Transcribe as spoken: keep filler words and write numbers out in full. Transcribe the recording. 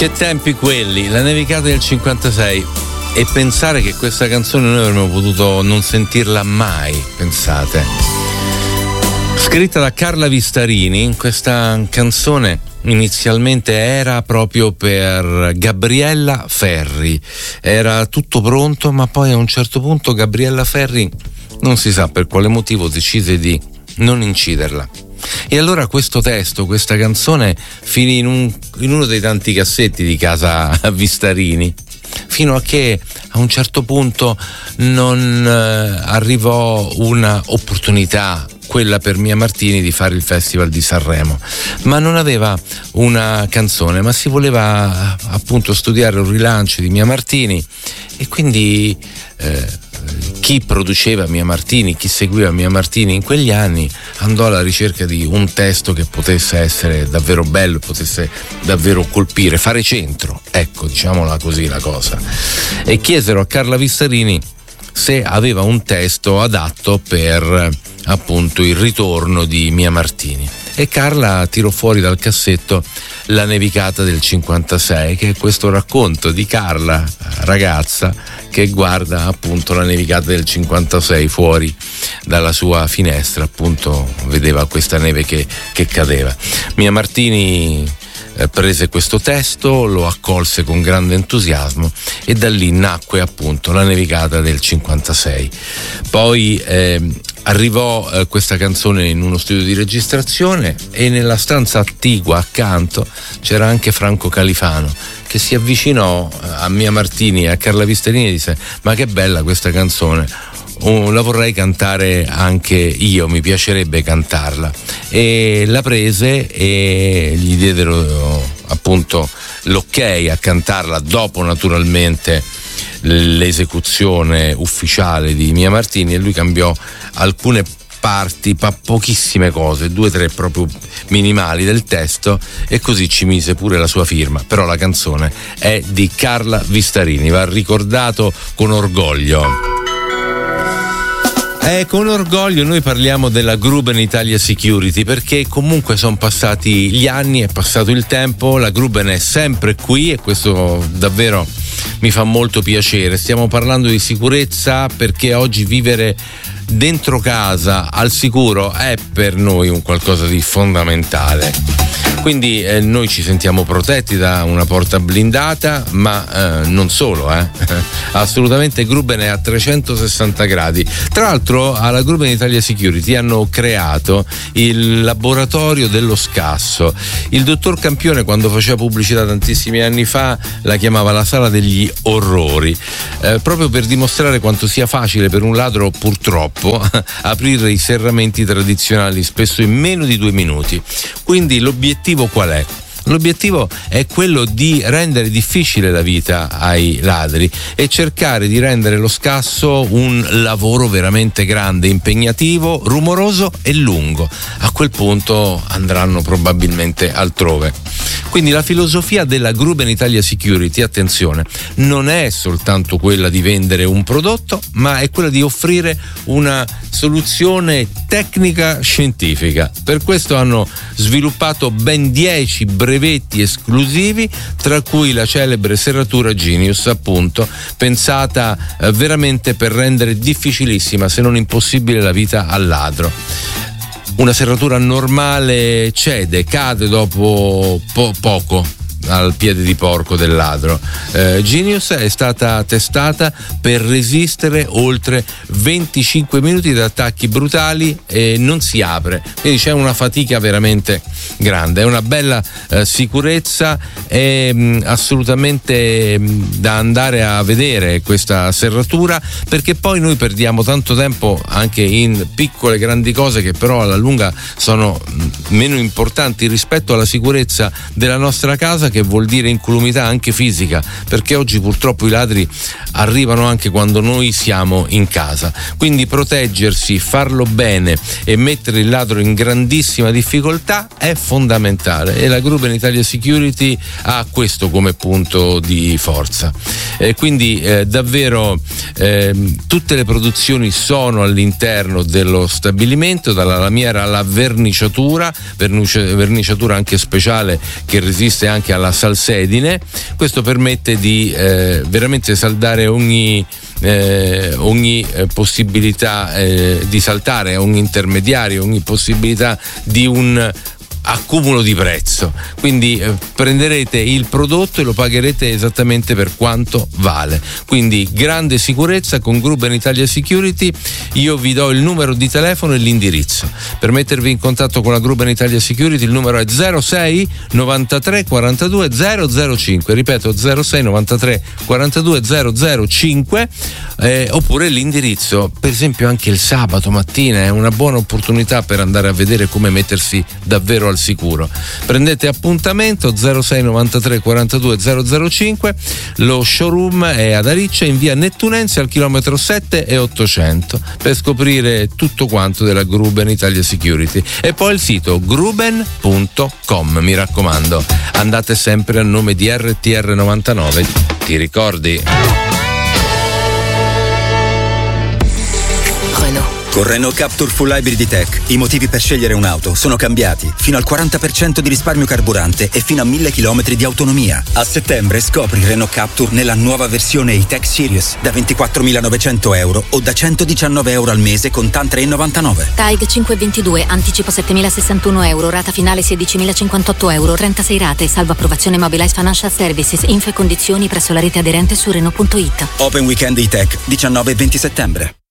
Che tempi quelli, la nevicata del cinquantasei, e pensare che questa canzone noi avremmo potuto non sentirla mai, pensate. Scritta da Carla Vistarini, questa canzone inizialmente era proprio per Gabriella Ferri, era tutto pronto, ma poi a un certo punto Gabriella Ferri, non si sa per quale motivo, decise di non inciderla. E allora questo testo, questa canzone finì in, un, in uno dei tanti cassetti di casa Vistarini, fino a che a un certo punto non eh, arrivò una opportunità, quella per Mia Martini, di fare il Festival di Sanremo, ma non aveva una canzone, ma si voleva appunto studiare un rilancio di Mia Martini, e quindi eh, chi produceva Mia Martini, chi seguiva Mia Martini in quegli anni andò alla ricerca di un testo che potesse essere davvero bello, potesse davvero colpire, fare centro, ecco, diciamola così la cosa, e chiesero a Carla Vistarini se aveva un testo adatto per appunto il ritorno di Mia Martini, e Carla tirò fuori dal cassetto La nevicata del cinquantasei, che è questo racconto di Carla, ragazza, che guarda appunto la nevicata del cinquantasei fuori dalla sua finestra, appunto vedeva questa neve che, che cadeva. Mia Martini eh, prese questo testo, lo accolse con grande entusiasmo, e da lì nacque appunto la nevicata del cinquantasei. Poi eh, arrivò eh, questa canzone in uno studio di registrazione, e nella stanza attigua accanto c'era anche Franco Califano, che si avvicinò a Mia Martini e a Carla Vistarini e disse: ma che bella questa canzone, oh, la vorrei cantare anche io, mi piacerebbe cantarla. E la prese e gli diedero appunto l'ok a cantarla, dopo naturalmente l'esecuzione ufficiale di Mia Martini, e lui cambiò alcune parti, pa- pochissime cose, due o tre proprio minimali del testo, e così ci mise pure la sua firma. Però la canzone è di Carla Vistarini, va ricordato con orgoglio. Eh, con orgoglio noi parliamo della Gruben Italia Security, perché comunque sono passati gli anni, è passato il tempo, la Gruben è sempre qui, e questo davvero mi fa molto piacere. Stiamo parlando di sicurezza, perché oggi vivere dentro casa al sicuro è per noi un qualcosa di fondamentale. Quindi eh, noi ci sentiamo protetti da una porta blindata, ma eh, non solo, eh. Assolutamente Gruben è a trecentosessanta gradi. Tra l'altro alla Gruben Italia Security hanno creato il laboratorio dello scasso. Il dottor Campione, quando faceva pubblicità tantissimi anni fa, la chiamava la sala degli orrori, eh, proprio per dimostrare quanto sia facile per un ladro, purtroppo, aprire i serramenti tradizionali spesso in meno di due minuti. Quindi l'obiettivo qual è? L'obiettivo è quello di rendere difficile la vita ai ladri e cercare di rendere lo scasso un lavoro veramente grande, impegnativo, rumoroso e lungo. A quel punto andranno probabilmente altrove. Quindi la filosofia della Gruben Italia Security, attenzione, non è soltanto quella di vendere un prodotto, ma è quella di offrire una soluzione tecnica scientifica. Per questo hanno sviluppato ben dieci brevetti esclusivi, tra cui la celebre serratura Genius, appunto, pensata eh, veramente per rendere difficilissima, se non impossibile, la vita al ladro. Una serratura normale cede, cade dopo po- poco al piede di porco del ladro. eh, Genius è stata testata per resistere oltre venticinque minuti di attacchi brutali e non si apre, quindi c'è una fatica veramente grande. È una bella eh, sicurezza, è mh, assolutamente mh, da andare a vedere questa serratura, perché poi noi perdiamo tanto tempo anche in piccole grandi cose che però alla lunga sono mh, meno importanti rispetto alla sicurezza della nostra casa, che vuol dire incolumità anche fisica, perché oggi purtroppo i ladri arrivano anche quando noi siamo in casa. Quindi proteggersi, farlo bene e mettere il ladro in grandissima difficoltà è fondamentale, e la Gruben Italia Security ha questo come punto di forza. E quindi eh, davvero eh, tutte le produzioni sono all'interno dello stabilimento, dalla lamiera alla verniciatura, verniciatura anche speciale che resiste anche alla la salsedine. Questo permette di eh, veramente saldare ogni Eh, ogni eh, possibilità eh, di saltare, ogni intermediario, ogni possibilità di un accumulo di prezzo. Quindi eh, prenderete il prodotto e lo pagherete esattamente per quanto vale. Quindi grande sicurezza con Gruben Italia Security. Io vi do il numero di telefono e l'indirizzo per mettervi in contatto con la Gruben Italia Security. Il numero è zero sei novantatré quarantadue zero zero cinque, ripeto zero sei novantatré quarantadue zero zero cinque, eh, oppure l'indirizzo, per esempio anche il sabato mattina è una buona opportunità per andare a vedere come mettersi davvero al sicuro. Prendete appuntamento zero sei novantatré quarantadue zero zero cinque. Lo showroom è ad Ariccia in via Nettunense al chilometro sette e ottocento per scoprire tutto quanto della Gruben Italia Security. E poi il sito gruben punto com, mi raccomando, andate sempre a nome di R T R novantanove, ti ricordi? Con Renault Captur Full Hybrid E-Tech i motivi per scegliere un'auto sono cambiati. Fino al quaranta per cento di risparmio carburante e fino a mille chilometri di autonomia. A settembre scopri Renault Captur nella nuova versione E-Tech Series da ventiquattromilanovecento euro o da centodiciannove euro al mese con TAN tre virgola novantanove. T A I G cinquecentoventidue, anticipo settemilasessantuno euro, rata finale sedicimilacinquantotto euro, trentasei rate, salvo approvazione Mobilize Financial Services, info e condizioni presso la rete aderente su Renault punto it. Open Weekend E-Tech diciannove e venti settembre.